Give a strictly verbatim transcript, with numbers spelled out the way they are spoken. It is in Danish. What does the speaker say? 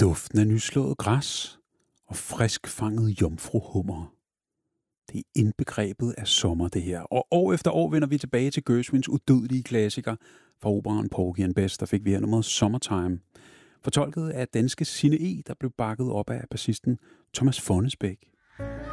Duften af nyslået græs og friskfanget jomfruhummer. Det er indbegrebet af sommer, det her. Og år efter år vender vi tilbage til Gershwins udødelige klassiker fra operaen Porgy and Bess, der fik vi her nummeret Summertime. Fortolket af danske Signe E., der blev bakket op af bassisten Thomas Fonnesbæk.